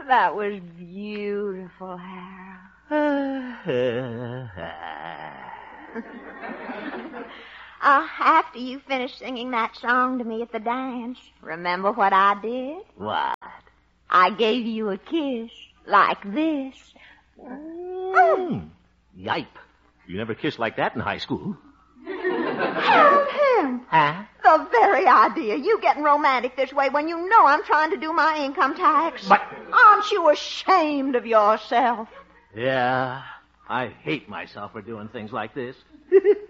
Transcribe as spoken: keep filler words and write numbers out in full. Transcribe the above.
That was beautiful, Harold. Uh, after you finished singing that song to me at the dance, remember what I did? What? I gave you a kiss like this. Mm. Yipe. You never kissed like that in high school. Harold, him. Huh? The very idea. You getting romantic this way when you know I'm trying to do my income tax. But... Aren't you ashamed of yourself? Yeah, I hate myself for doing things like this.